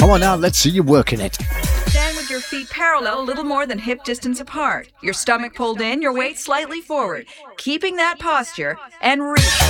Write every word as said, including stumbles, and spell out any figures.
Come on now, let's see you working it. Stand with your feet parallel, a little more than hip distance apart. Your stomach pulled in, your weight slightly forward. Keeping that posture and reach.